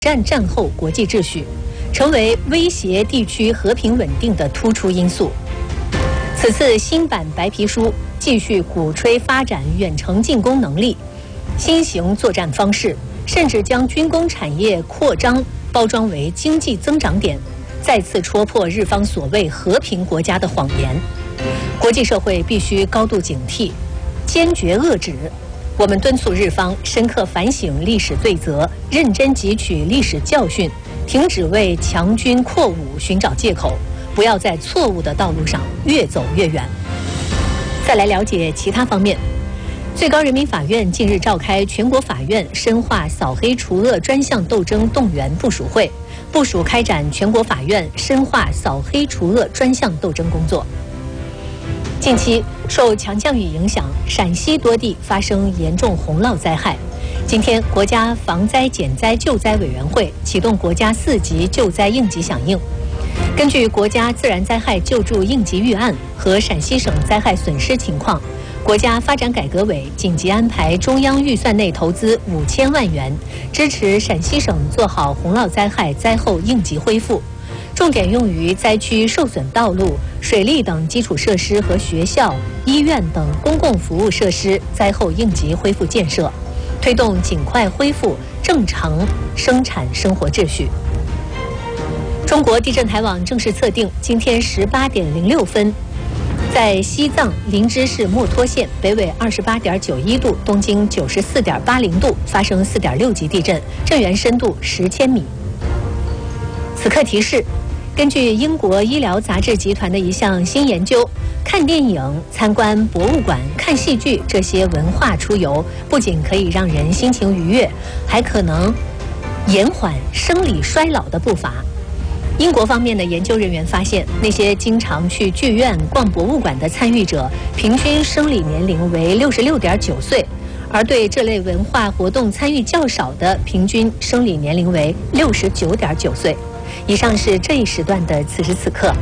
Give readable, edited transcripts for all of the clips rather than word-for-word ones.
战后国际秩序，成为威胁地区和平稳定的突出因素。此次新版白皮书继续鼓吹发展远程进攻能力、新型作战方式，甚至将军工产业扩张包装为经济增长点，再次戳破日方所谓和平国家的谎言。国际社会必须高度警惕，坚决遏止。我们敦促日方深刻反省历史罪责，认真汲取历史教训，停止为强军扩武寻找借口，不要在错误的道路上越走越远。再来了解其他方面。最高人民法院近日召开全国法院深化扫黑除恶专项斗争动员部署会，部署开展全国法院深化扫黑除恶专项斗争工作。近期受强降雨影响，陕西多地发生严重洪涝灾害。今天，国家防灾减灾救灾委员会启动国家4级救灾应急响应。根据国家自然灾害救助应急预案和陕西省灾害损失情况，国家发展改革委紧急安排中央预算内投资5000万元，支持陕西省做好洪涝灾害灾后应急恢复。重点用于灾区受损道路、水利等基础设施和学校、医院等公共服务设施灾后应急恢复建设，推动尽快恢复正常生产生活秩序。中国地震台网正式测定，今天18点06分，在西藏林芝市墨脱县北纬28.91度、东经94.80度发生4.6级地震，震源深度10千米。此刻提示，根据英国医疗杂志集团的一项新研究，看电影、参观博物馆、看戏剧这些文化出游，不仅可以让人心情愉悦，还可能延缓生理衰老的步伐。英国方面的研究人员发现，那些经常去剧院、逛博物馆的参与者，平均生理年龄为66.9岁，而对这类文化活动参与较少的，平均生理年龄为69.9岁。以上是这一时段的此时此刻。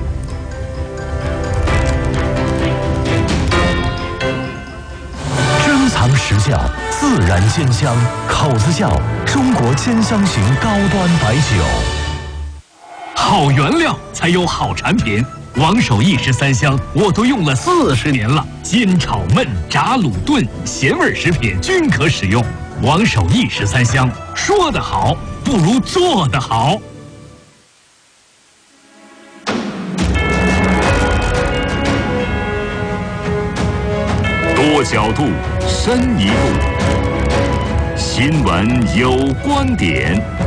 珍藏实窖，自然鲜香，口子窖，中国鲜香型高端白酒。 好原料才有好产品，王守义13香我都用了40年了，煎炒焖炸卤炖咸味食品均可使用。王守义13香，说得好不如做得好。 多角度，深一步。新闻有观点。